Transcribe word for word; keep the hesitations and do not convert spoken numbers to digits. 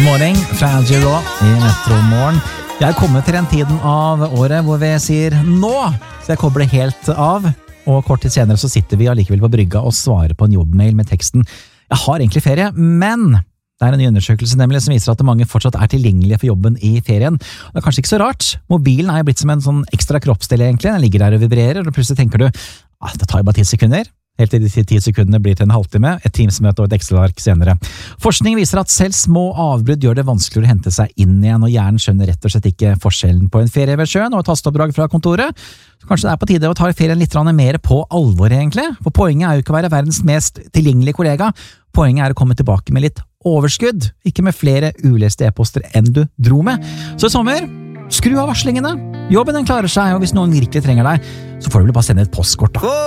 Morning fra Giro i Metromorgen. Jeg er kommet til den tiden av året hvor vi sier nå, så jeg kobler helt av, og kort tid senere så sitter vi allikevel på brygga og svarer på en jobbmail med teksten «Jeg har egentlig ferie, men...» Det er en ny undersøkelse nemlig som viser at mange fortsatt er tilgjengelige for jobben i ferien. Det er kanskje ikke så rart. Mobilen er jo blitt som en sånn ekstra kroppsdel egentlig. Den ligger der og vibrerer, og plutselig tenker du ah, det tar jo bare ti sekunder. Helt til de ti sekundene blir til en halvtime, et Teams-møte og et Excel-ark senere. Forskning viser at selv små avbrudd gjør det vanskeligere å hente seg inn igjen, og hjernen skjønner rett og slett ikke forskjellen på en ferie ved sjøen og et hasteoppdrag fra kontoret. Så kanskje det er på tide å ta ferien litt mer på alvor egentlig, for poenget er jo ikke å være verdens mest tilgjengelige kollega. Poenget er å komme tilbake med litt overskudd, ikke med flere uleste e-poster enn du dro med. Så i sommer, skru av varslingene. Jobben den klarer seg, og hvis noen virkelig trenger deg, så får du vel bare sende et postkort da.